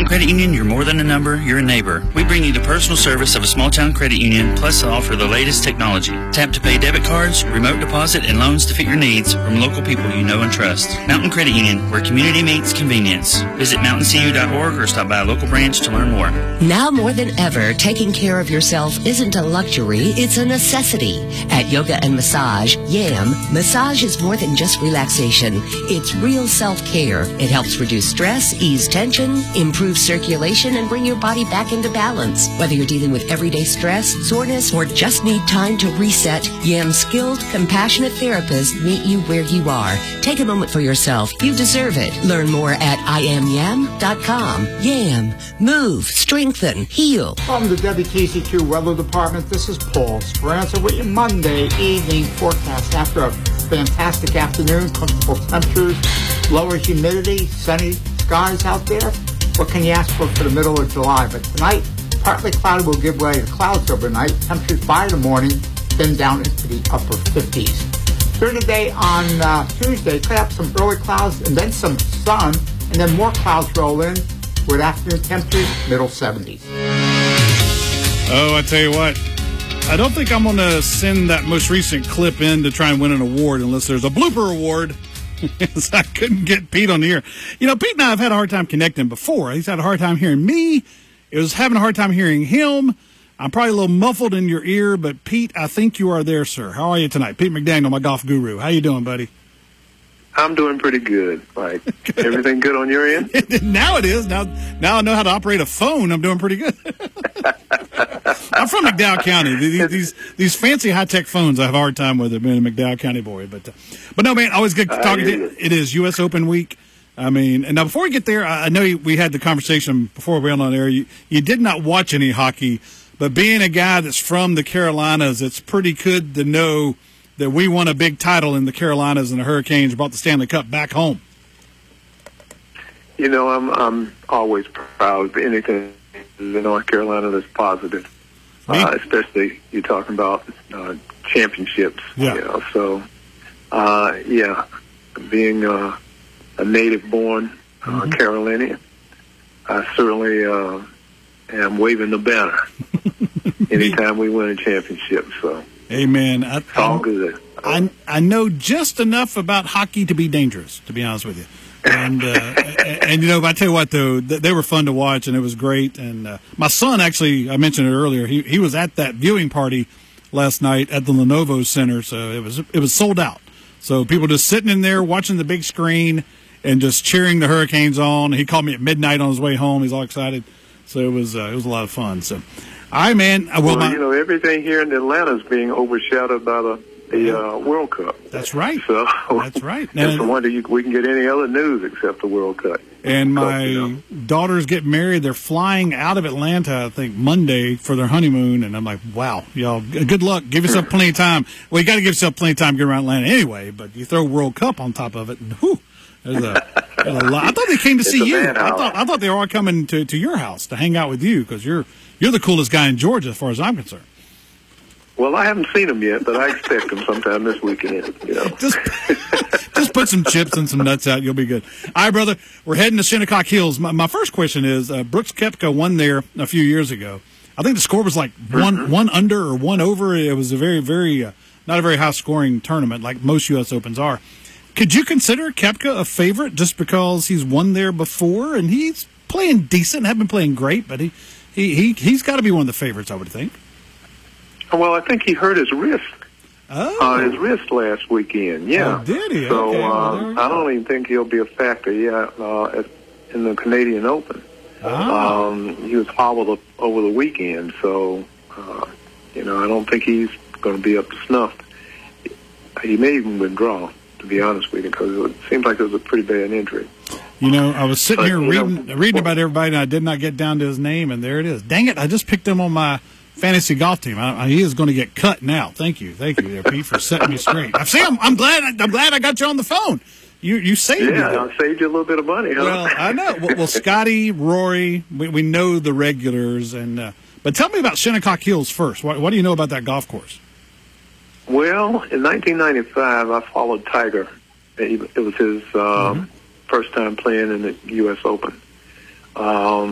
Mountain Credit Union, you're more than a number, you're a neighbor. We bring you the personal service of a small town credit union, plus offer the latest technology. Tap to pay debit cards, remote deposit, and loans to fit your needs from local people you know and trust. Mountain Credit Union, where community meets convenience. Visit mountaincu.org or stop by a local branch to learn more. Now more than ever, taking care of yourself isn't a luxury, it's a necessity. At Yoga and Massage, YAM, massage is more than just relaxation. It's real self-care. It helps reduce stress, ease tension, improve circulation, and bring your body back into balance. Whether you're dealing with everyday stress, soreness, or just need time to reset, YAM's skilled, compassionate therapists meet you where you are. Take a moment for yourself. You deserve it. Learn more at IamYam.com. YAM. Move, strengthen, heal. From the WTC2 Weather Department, this is Paul Speranza with your Monday evening forecast. After a fantastic afternoon, comfortable temperatures, lower humidity, sunny skies out there. What can you ask for the middle of July? But tonight, partly cloudy will give way to clouds overnight. Temperatures by the morning, then down into the upper 50s. During the day on Tuesday, could have some early clouds and then some sun, and then more clouds roll in with afternoon temperatures, middle 70s. Oh, I tell you what, I don't think I'm going to send that most recent clip in to try and win an award unless there's a blooper award. I couldn't get Pete on the air. You know, Pete and I have had a hard time connecting before. He's had a hard time hearing me. It was having a hard time hearing him. I'm probably a little muffled in your ear, but Pete, I think you are there, sir. How are you tonight? Pete McDaniel, my golf guru. How you doing, buddy? I'm doing pretty good. Like, everything good on your end? Now it is. Now I know how to operate a phone. I'm doing pretty good. I'm from McDowell County. These fancy high-tech phones, I have a hard time with it, being a McDowell County boy. But no, man, always good talking to you. It is U.S. Open week. I mean, and now before we get there, I know we had the conversation before we went on air. You did not watch any hockey, but being a guy that's from the Carolinas, it's pretty good to know that we won a big title in the Carolinas and the Hurricanes brought the Stanley Cup back home. You know, I'm always proud of anything in North Carolina that's positive, especially you're talking about championships. Yeah. You know, so, being a native-born Carolinian, I certainly am waving the banner anytime we win a championship. So. Hey, man, it's all good. I know just enough about hockey to be dangerous, to be honest with you. And you know, I tell you what, though, they were fun to watch, and it was great. And my son, actually, I mentioned it earlier, he was at that viewing party last night at the Lenovo Center, so it was sold out. So people just sitting in there watching the big screen and just cheering the Hurricanes on. He called me at midnight on his way home. He's all excited. So it was a lot of fun. So. All right, man. Well, you know, everything here in Atlanta is being overshadowed by the World Cup. That's right. So that's right. It's a wonder we can get any other news except the World Cup. And my daughters get married. They're flying out of Atlanta, I think, Monday for their honeymoon. And I'm like, wow, y'all, good luck. Give yourself plenty of time. Well, you got to give yourself plenty of time to get around Atlanta anyway. But you throw World Cup on top of it, and whew, there's a lot. I thought they came to see you. I thought they were all coming to your house to hang out with you because you're the coolest guy in Georgia as far as I'm concerned. Well, I haven't seen them yet, but I expect them sometime this weekend. You know. just put some chips and some nuts out. You'll be good. All right, brother. We're heading to Shinnecock Hills. My first question is, Brooks Koepka won there a few years ago. I think the score was like one under or one over. It was a very, very not a very high-scoring tournament like most U.S. Opens are. Could you consider Koepka a favorite just because he's won there before and he's playing decent? Haven't been playing great, but he's got to be one of the favorites, I would think. Well, I think he hurt his wrist. His wrist last weekend. Yeah. Oh, did he? So okay, I don't even think he'll be a factor yet in the Canadian Open. He was hobbled over the weekend, so I don't think he's going to be up to snuff. He may even withdraw, to be honest with you, because it seems like it was a pretty bad injury. You know, I was sitting here reading about everybody, and I did not get down to his name, and there it is. Dang it! I just picked him on my fantasy golf team. He is going to get cut now. Thank you there, Pete, for setting me straight. I'm glad I got you on the phone. You saved me. Yeah, I saved you a little bit of money. Huh? Well, I know. Well, Scotty, Rory, we know the regulars, but tell me about Shinnecock Hills first. What do you know about that golf course? Well, in 1995, I followed Tiger. It was his first time playing in the U.S. Open.